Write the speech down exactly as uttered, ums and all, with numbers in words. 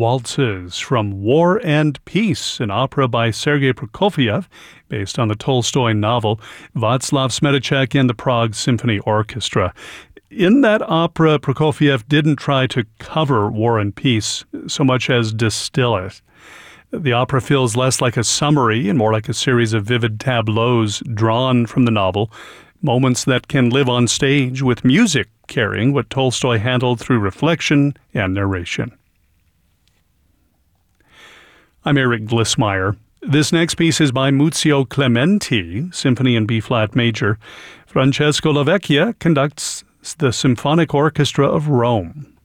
Waltzes from War and Peace, an opera by Sergei Prokofiev, based on the Tolstoy novel, Václav Smetacek and the Prague Symphony Orchestra. In that opera, Prokofiev didn't try to cover War and Peace so much as distill it. The opera feels less like a summary and more like a series of vivid tableaus drawn from the novel, moments that can live on stage with music carrying what Tolstoy handled through reflection and narration. I'm Eric Glissmeyer. This next piece is by Muzio Clementi, Symphony in B-flat major. Francesco Lavecchia conducts the Symphonic Orchestra of Rome.